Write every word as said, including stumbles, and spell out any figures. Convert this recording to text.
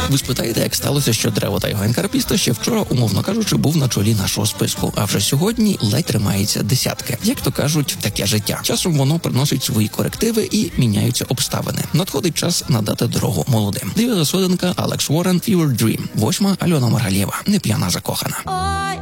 Ви спитаєте, як сталося, що Трево та Євген Карпіста ще вчора, умовно кажучи, був на чолі нашого списку, а вже сьогодні ледь тримається десятки. Як то кажуть, таке життя. Часом воно приносить свої корективи і міняються обставини. Надходить час надати дорогу молодим. Дев'ята сходинка, Алекс Уоррен, Fever Dream. Восьма, Альона Маргалєва, Не п'яна закохана.